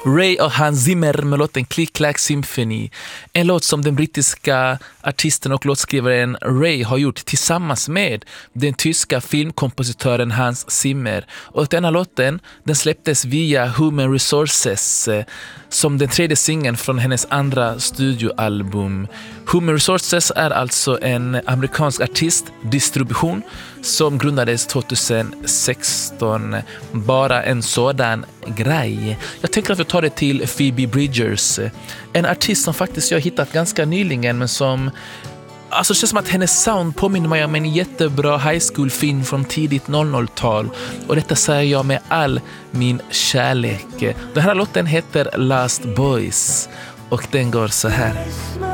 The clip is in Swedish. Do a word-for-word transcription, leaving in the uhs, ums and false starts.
Ray och Hans Zimmer med låten Click Clack Symphony. En låt som den brittiska artisten och låtskrivaren Ray har gjort tillsammans med den tyska filmkompositören Hans Zimmer. Och denna låten den släpptes via Human Resources som den tredje singeln från hennes andra studioalbum. Human Resources är alltså en amerikansk artistdistribution som grundades tjugohundrasexton. Bara en sådan grej. Jag tänker att vi tar det till Phoebe Bridgers. En artist som faktiskt jag har hittat ganska nyligen men som alltså det känns som att hennes sound påminner mig om en jättebra high school-film från tidigt noll noll-tal. Och detta säger jag med all min kärlek. Den här låten heter Last Boys och den går så här.